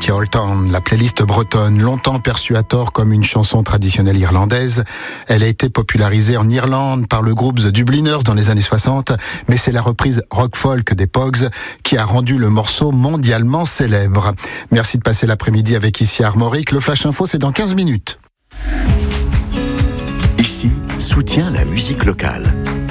Empty Old Town, la playlist bretonne, longtemps perçue à tort comme une chanson traditionnelle irlandaise. Elle a été popularisée en Irlande par le groupe The Dubliners dans les années 60, mais c'est la reprise rock-folk des Pogues qui a rendu le morceau mondialement célèbre. Merci de passer l'après-midi avec ici à Armorique. Le Flash Info, c'est dans 15 minutes. Ici, soutient la musique locale.